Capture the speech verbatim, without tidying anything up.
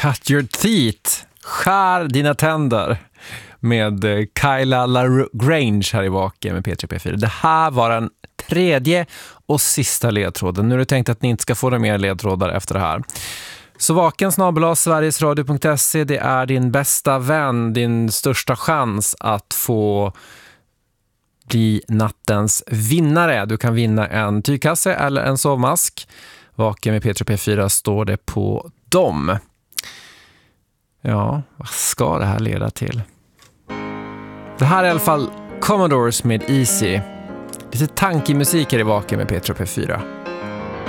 Cut your teeth. Skär dina tänder. Med Kyla LaGrange här i Vaken med P tre P fyra. Det här var den tredje och sista ledtråden. Nu är det tänkt att ni inte ska få några mer ledtrådar efter det här. Så Vaken snabel-a sverigesradio punkt se, det är din bästa vän, din största chans att få bli nattens vinnare. Du kan vinna en tygkasse eller en sovmask. Vaken med P tre P fyra står det på dem. Ja, vad ska det här leda till? Det här är i alla fall Commodores med Easy. Lite tankemusik här i Vaken med P tre P fyra.